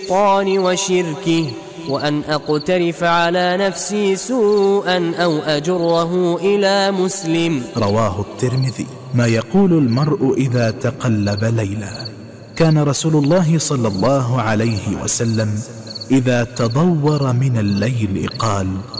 الشيطان وشركه، وأن أقترف على نفسي سوءا أو أجره إلى مسلم. رواه الترمذي. ما يقول المرء إذا تقلب ليلا؟ كان رسول الله صلى الله عليه وسلم إذا تضور من الليل قال: